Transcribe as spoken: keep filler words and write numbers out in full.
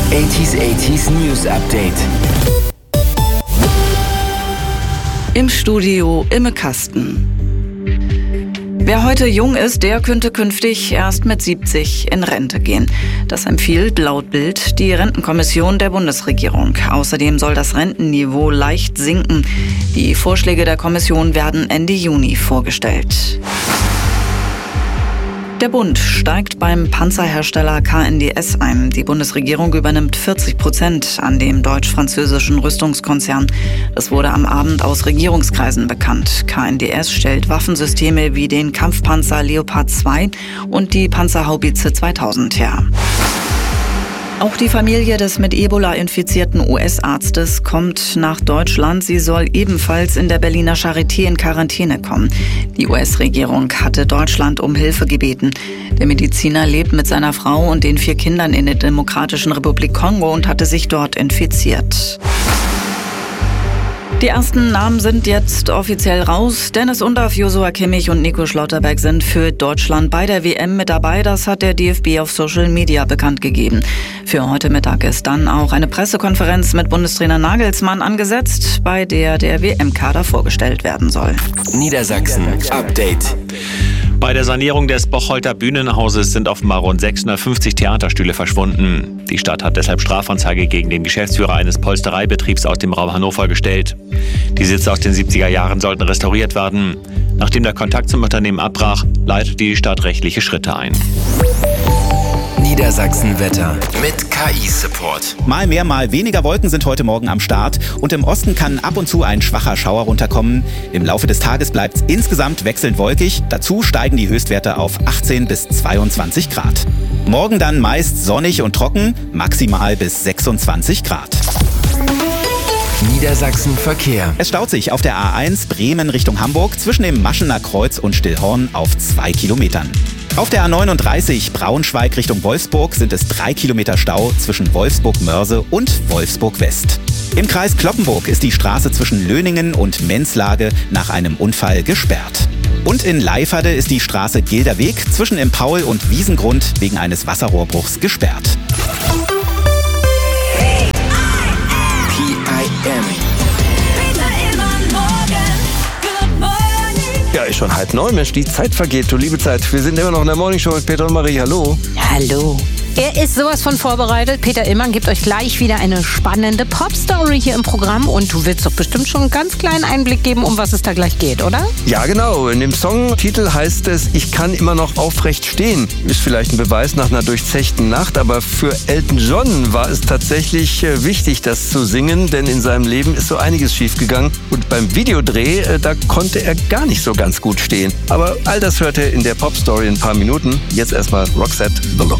achtziger achtziger News Update. Im Studio Imme Kasten. Wer heute jung ist, der könnte künftig erst mit siebzig in Rente gehen. Das empfiehlt laut Bild die Rentenkommission der Bundesregierung. Außerdem soll das Rentenniveau leicht sinken. Die Vorschläge der Kommission werden Ende Juni vorgestellt. Der Bund steigt beim Panzerhersteller K N D S ein. Die Bundesregierung übernimmt vierzig Prozent an dem deutsch-französischen Rüstungskonzern. Das wurde am Abend aus Regierungskreisen bekannt. K N D S stellt Waffensysteme wie den Kampfpanzer Leopard zwei und die Panzerhaubitze zweitausend her. Auch die Familie des mit Ebola infizierten U S-Arztes kommt nach Deutschland. Sie soll ebenfalls in der Berliner Charité in Quarantäne kommen. Die U S-Regierung hatte Deutschland um Hilfe gebeten. Der Mediziner lebt mit seiner Frau und den vier Kindern in der Demokratischen Republik Kongo und hatte sich dort infiziert. Die ersten Namen sind jetzt offiziell raus. Dennis Undaff, Joshua Kimmich und Nico Schlotterbeck sind für Deutschland bei der W M mit dabei. Das hat der D F B auf Social Media bekannt gegeben. Für heute Mittag ist dann auch eine Pressekonferenz mit Bundestrainer Nagelsmann angesetzt, bei der der W M-Kader vorgestellt werden soll. Niedersachsen Update. Bei der Sanierung des Bocholter Bühnenhauses sind offenbar rund sechshundertfünfzig Theaterstühle verschwunden. Die Stadt hat deshalb Strafanzeige gegen den Geschäftsführer eines Polstereibetriebs aus dem Raum Hannover gestellt. Die Sitze aus den siebziger Jahren sollten restauriert werden. Nachdem der Kontakt zum Unternehmen abbrach, leitete die Stadt rechtliche Schritte ein. Niedersachsen Wetter mit K I-Support. Mal mehr, mal weniger Wolken sind heute Morgen am Start und im Osten kann ab und zu ein schwacher Schauer runterkommen. Im Laufe des Tages bleibt es insgesamt wechselnd wolkig. Dazu steigen die Höchstwerte auf achtzehn bis zweiundzwanzig Grad. Morgen dann meist sonnig und trocken, maximal bis sechsundzwanzig Grad. Niedersachsen Verkehr. Es staut sich auf der A eins Bremen Richtung Hamburg zwischen dem Maschener Kreuz und Stillhorn auf zwei Kilometern. Auf der A neununddreißig Braunschweig Richtung Wolfsburg sind es drei Kilometer Stau zwischen Wolfsburg-Mörse und Wolfsburg-West. Im Kreis Cloppenburg ist die Straße zwischen Löningen und Menzlage nach einem Unfall gesperrt. Und in Leiferde ist die Straße Gilderweg zwischen im Paul und Wiesengrund wegen eines Wasserrohrbruchs gesperrt. P I M. Ja, ist schon halb neun, Mensch, die Zeit vergeht, du liebe Zeit. Wir sind immer noch in der Morningshow mit Peter und Marie, hallo. Hallo. Er ist sowas von vorbereitet. Peter Illmann gibt euch gleich wieder eine spannende Pop-Story hier im Programm. Und du willst doch bestimmt schon einen ganz kleinen Einblick geben, um was es da gleich geht, oder? Ja, genau. In dem Songtitel heißt es, ich kann immer noch aufrecht stehen. Ist vielleicht ein Beweis nach einer durchzechten Nacht, aber für Elton John war es tatsächlich äh, wichtig, das zu singen, denn in seinem Leben ist so einiges schiefgegangen. Und beim Videodreh, äh, da konnte er gar nicht so ganz gut stehen. Aber all das hört ihr in der Pop-Story in ein paar Minuten. Jetzt erstmal Roxette, The Look.